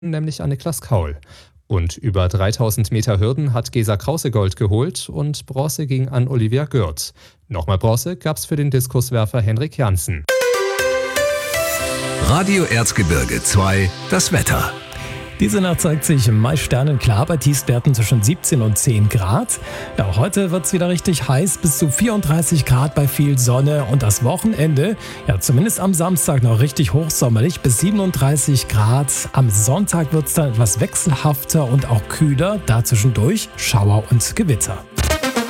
nämlich an Niklas Kaul. Und über 3000 Meter Hürden hat Gesa Krause Gold geholt und Bronze ging an Olivia Gürt. Nochmal Bronze gab's für den Diskuswerfer Henrik Janssen. Radio Erzgebirge 2, das Wetter. Diese Nacht zeigt sich meist sternenklar bei Tiefstwerten zwischen 17 und 10 Grad. Ja, auch heute wird es wieder richtig heiß, bis zu 34 Grad bei viel Sonne. Und das Wochenende, ja zumindest am Samstag noch richtig hochsommerlich bis 37 Grad. Am Sonntag wird es dann etwas wechselhafter und auch kühler, da zwischendurch Schauer und Gewitter.